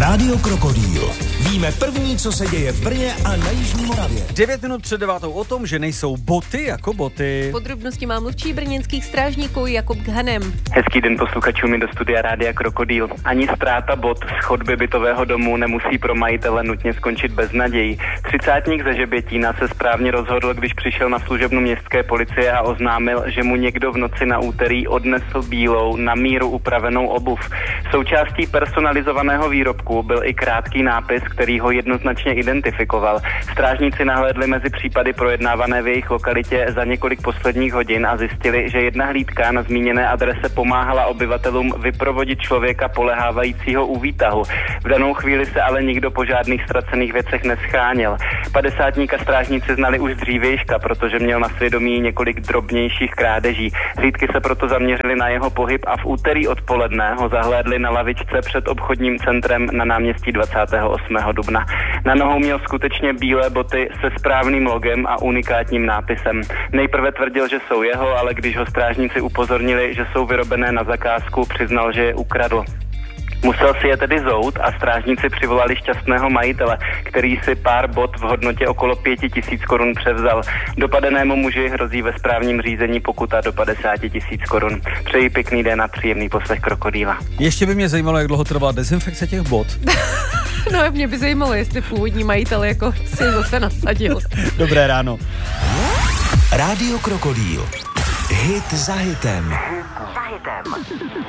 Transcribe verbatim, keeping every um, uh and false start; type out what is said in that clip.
Rádio Krokodýl. Víme první, co se děje v Brně a na Jižní Moravě. Devět minut před devátou o tom, že nejsou boty jako boty. Podrobnosti má mluvčí brněnských strážníků Jakub Ghanem. Hezký den posluchačům do studia Rádia Krokodýl. Ani ztráta bot z chodby bytového domu nemusí pro majitele nutně skončit bez naději. Třicátník ze Žebětína se správně rozhodl, když přišel na služebnu městské policie a oznámil, že mu někdo v noci na úterý odnesl bílou, na míru upravenou obuv. Součástí personalizovaného výrobku byl i krátký nápis, který ho jednoznačně identifikoval. Strážníci nahlédli mezi případy projednávané v jejich lokalitě za několik posledních hodin a zjistili, že jedna hlídka na zmíněné adrese pomáhala obyvatelům vyprovodit člověka polehávajícího u výtahu. V danou chvíli se ale nikdo po žádných ztracených věcech nescháněl. Padesátníka strážníci znali už z dřívějška, protože měl na svědomí několik drobnějších krádeží. Hlídky se proto zaměřili na jeho pohyb a v úterý odpoledne ho zahlédli na lavičce před obchodním centrem na náměstí dvacátého osmého dubna. Na nohou měl skutečně bílé boty se správným logem a unikátním nápisem. Nejprve tvrdil, že jsou jeho, ale když ho strážníci upozornili, že jsou vyrobené na zakázku, přiznal, že je ukradl. Musel si je tedy zout a strážníci přivolali šťastného majitele, který si pár bot v hodnotě okolo pěti tisíc korun převzal. Dopadenému muži hrozí ve správním řízení pokuta do padesáti tisíc korun. Přeji pěkný den a příjemný poslech Krokodýla. Ještě by mě zajímalo, jak dlouho trvá dezinfekce těch bot. No, mě by zajímalo, jestli původní majitel jako si zase nasadil. Dobré ráno. Rádio Krokodýl. Hit za hitem. Hit za hitem.